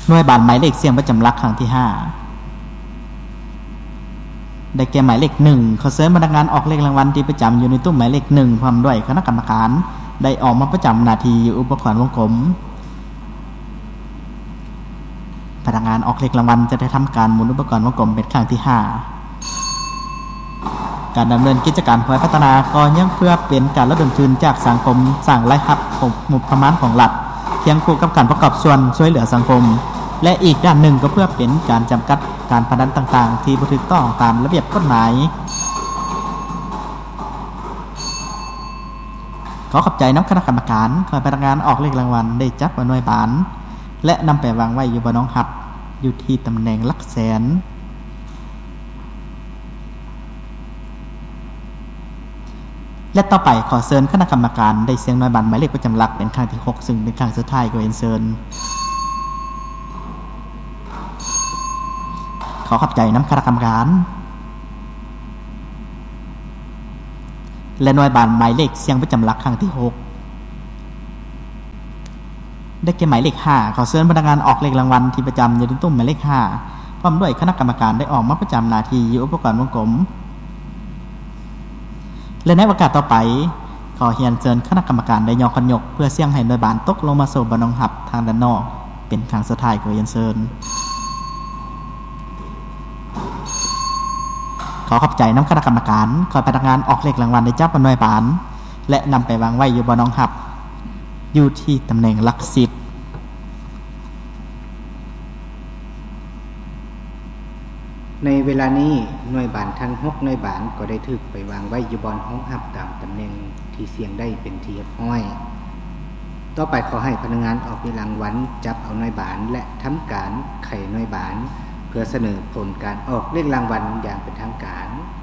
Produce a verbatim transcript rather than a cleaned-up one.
หน่วยบานหมายเลขเสียงประจำหลักครั้งที่ห้าได้แก่หมายเลขหนึ่งขอเสริญพนักงานออกเลขรางวัลที่ประจำอยู่ในตู้หมายเลขหนึ่งพร้อมด้วยคณะกรรมการได้ออกมาประจำหน้าที่อยู่อุปกรณ์วงกลมพนักงานออกเลขรางวัลจะได้ทำการหมุนอุปกรณ์วงกลมเป็นครั้งที่ห้าการดำเนินกิจการคอยพัฒนาก็ยังเพื่อเป็นการระดมทุนจากสังคมสร้างรายรับของงบประมาณของรัฐเคียงคู่กับการประกอบส่วนช่วยเหลือสังคมและอีกด้านหนึ่งก็เพื่อเป็นการจำกัดการพนันต่างๆที่บ่ถูกต้องตามระเบียบกฎหมายขอขอบใจน้ำคณะกรรมการคอยพนักงานออกเลขรางวัลได้จัดมาหน่วยบานและนำไปวางไว้อยู่บนน้องหับอยู่ที่ตำแหน่งหลักแสนและต่อไปขอเชิญคณะกรรมการได้เสียงหน่วยบานหมายเลขประจำหลักเป็นครั้งที่หกซึ่งเป็นครั้งสุดท้ายก็เรียนเชิญขอขอบใจน้ำคณะกรรมการและหน่วยบานหมายเลขเสียงประจำหลักครั้งที่หกได้แก่หมายเลขห้าขอเชิญพนักงานออกเลขรางวัลที่ประจำอยู่ในตู้หมายเลขห้าพร้อมด้วยคณะกรรมการได้ออกมาประจำหน้าที่อยู่อุปกรณ์วงกลมและในโอกาสต่อไปขอเรียนเชิญคณะกรรมการได้ยกขันยกเพื่อเสี่ยงให้หน่วยบานตกลงมาสู่บ่อน้องหับทางด้านนอกเป็นครั้งสุดท้ายขอเรียนเชิญขอขอบใจน้ำคณะกรรมการขอพนักงานออกเลขรางวัลได้จับหน่วยบานและนำไปวางไว้อยู่บ่อน้องหับอยู่ที่ตำแหน่งหลักสิบในเวลานี้หน่วยบานทั้งหกหน่วยบานก็ได้ถูกไปวางไว้อยู่บนห้องหับตามตำแหน่งที่เสียงได้เป็นที่เรียบร้อยต่อไปขอให้พนักงานออกเลขรางวัลจับเอาหน่วยบานและทำการไขหน่วยบานเพื่อเสนอผลการออกเลขรางวัลอย่างเป็นทางการ